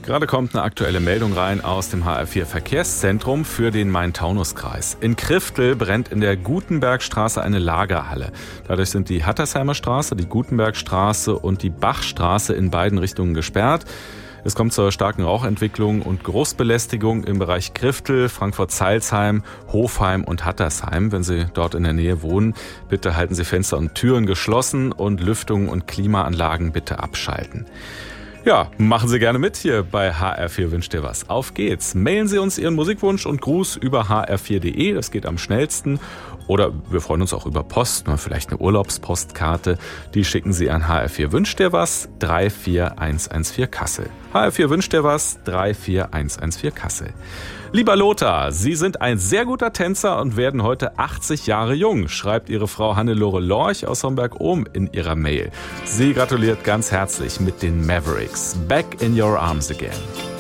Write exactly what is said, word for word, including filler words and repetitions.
Gerade kommt eine aktuelle Meldung rein aus dem H R vier Verkehrszentrum für den Main-Taunus-Kreis. In Kriftel brennt in der Gutenbergstraße eine Lagerhalle. Dadurch sind die Hattersheimer Straße, die Gutenbergstraße und die Bachstraße in beiden Richtungen gesperrt. Es kommt zur starken Rauchentwicklung und Geruchsbelästigung im Bereich Kriftel, Frankfurt-Zeilsheim, Hofheim und Hattersheim. Wenn Sie dort in der Nähe wohnen, bitte halten Sie Fenster und Türen geschlossen und Lüftung und Klimaanlagen bitte abschalten. Ja, machen Sie gerne mit hier bei H R vier wünscht dir was. Auf geht's. Mailen Sie uns Ihren Musikwunsch und Gruß über h r vier punkt de, das geht am schnellsten. Oder wir freuen uns auch über Post, oder vielleicht eine Urlaubspostkarte. Die schicken Sie an H R vier wünscht dir was, drei vier eins eins vier Kassel. H R vier wünscht dir was, drei vier eins eins vier Kassel. Lieber Lothar, Sie sind ein sehr guter Tänzer und werden heute achtzig Jahre jung, schreibt Ihre Frau Hannelore Lorch aus Homberg-Ohm in ihrer Mail. Sie gratuliert ganz herzlich mit den Mavericks. Back in your arms again.